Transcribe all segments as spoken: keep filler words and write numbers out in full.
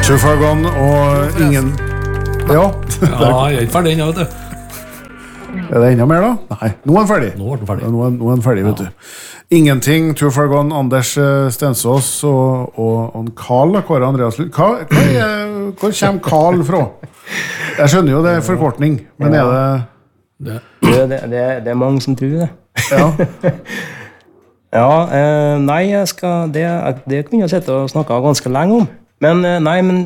Too Far Gone og ingen... Ja. Ja, jeg er ikke ferdig ennå, vet du. Er det enda mer da? Nei, nå er den ferdig. Nå er den ferdig. Nå er, nå er den ferdig, vet Ja. du. Ingenting, Too Far Gone, Anders eh, Stensås og, og, og Carl, da, Kåre Andreas Lund. Hva, hva er, hvor kommer Carl fra? Jeg skjønner jo det er forkortning, men er det... Det. Det, det, det, det er mange som tror det. Ja, Ja, eh, nei, jeg skal, det, det kunne jeg sette og snakke ganske lenge om. Men eh, nei, men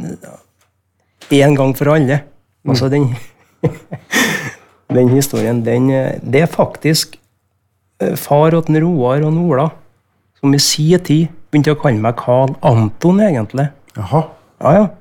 en gang for alle. Altså den, den historien, den, eh, det er faktisk eh, far åt Roar og Nola, som i sin tid begynte å kalle meg Carl Anton, egentlig. jaha. Ja, ja.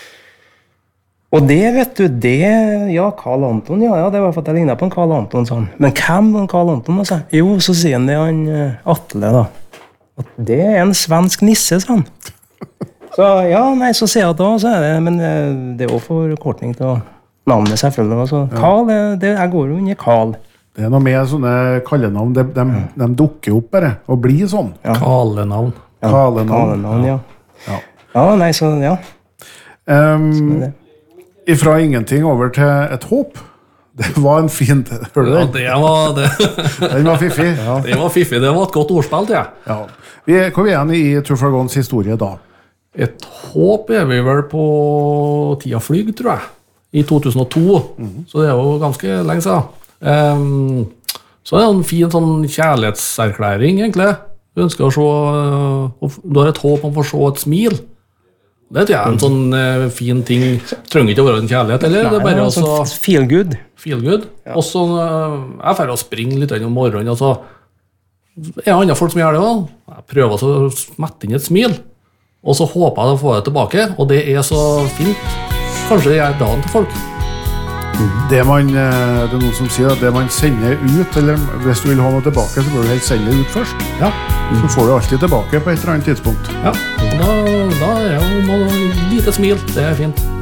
Og det, vet du, det, ja, Carl Anton, ja, ja, det var for at jeg lignet på en Carl Anton, sånn. Men hvem var Carl Anton, altså? Jo, så sier han det, han eh, Atle, da. At det er en svensk nisse, sa han. Så, ja, nei, så sier jeg da, så er det, men eh, det er også forkortning til navnet, selvfølgelig. Altså, Carl, det, det, jeg går jo under Carl. Det er noe med sånne kallenavn, de, de, de dukker opp bare, og blir sånn. Kalenavn. Ja, Kalenavn. Kalenavn, ja. Ja. Ja, nei, så, ja. Um, det. ifra ingenting over til et håp. Det var en fin... Hør du Ja, det? det var, det, Den var fiffig. Ja. det var fiffig. Det var et godt ordspill, tror jeg. Ja. Vi er, hvor er han i Too Far Gones historie da? Et håp er vi vel på tida flyg, tror jeg. I to tusen og to. Så det er jo ganske lenge siden. Um, så det er en fin sånn kjærlighetserklæring, egentlig. Du ønsker å se... uh, Du har et håp om å få se et smil. Det tror jeg er en sånn uh, fin ting. Trenger ikke å være en kjærlighet, eller? Det er bare Nei, å så sånn feel good. feel good. Og så uh, jeg får å springe litt om morgenen, og så er det andre folk som gjør det også. Jeg prøver å smette inn et smil, og så håper jeg å få det tilbake, og det er så fint. Kanskje det er dagen til folk. Det, man, eh, det er noen som sier at det man sender ut, eller hvis du vil ha noe tilbake, så bør du helst sende det ut først. Ja, Så får du alltid tilbake på et eller annet tidspunkt. ja. Og da, da er det jo noe lite smil. Det er fint.